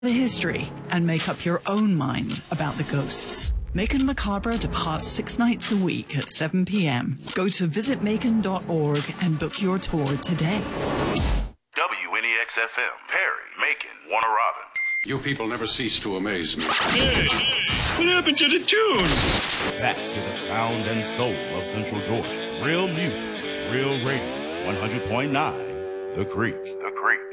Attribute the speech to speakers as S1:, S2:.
S1: the history and make up your own mind about the ghosts. Macon Macabre departs 6 nights a week at 7 p.m. Go to visitmacon.org and book your tour today.
S2: WNEX-FM, Perry, Macon, Warner Robins.
S3: You people never cease to amaze me.
S4: Hey, what happened to the tune?
S5: Back to the sound and soul of Central Georgia. Real music, real radio. 100.9, The Creek.
S2: The Creek.